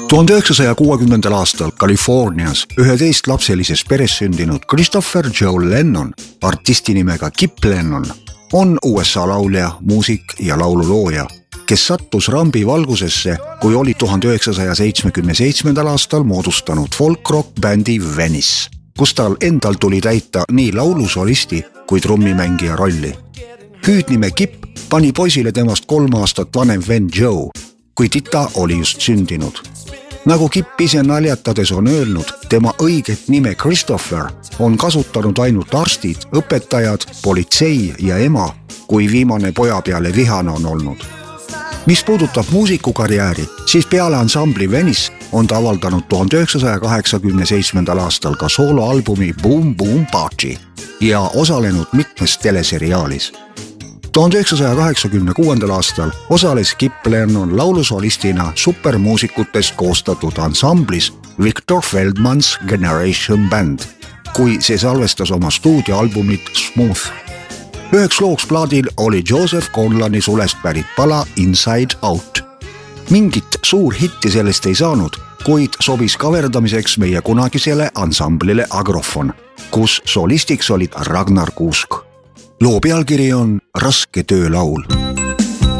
1960. aastal Californias 11-lapselises peres sündinud Christopher Joe Lennon, artisti nimega Kip Lennon, on USA laulja, muusik ja laululooja, kes sattus rambi valgusesse, kui oli 1977. aastal moodustanud folk-rock bändi Venice, kus tal endal tuli täita nii laulusolisti kui trummimängija rolli. Hüüdnime Kip pani poisile temast 3 aastat vanem vend Joe, kui tita oli just sündinud. Nagu Kip ise naljatades on öelnud, tema õiget nime Christopher on kasutanud ainult arstid, õpetajad, politsei ja ema, kui viimane poja peale vihane on olnud. Mis puudutab muusikukarjääri, siis peale ansambli Venice on ta avaldanud 1987. aastal ka sooloalbumi Boom Boom Party ja osalenud mitmes teleseriaalis. 1986. aastal osales Kip Lennon laulusolistina supermuusikutest koostatud ansamblis Victor Feldman's Generation Band, kui see salvestas oma stuudioalbumit Smooth. Üheks looks plaadil oli Joseph Conlani sulest pärit pala Inside Out. Mingit suur hitti sellest ei saanud, kuid sobis kaverdamiseks meie kunagisele ansamblile Agrofon, kus solistiks olid Ragnar Kuusk. Loo pealkiri on Raske töölaul.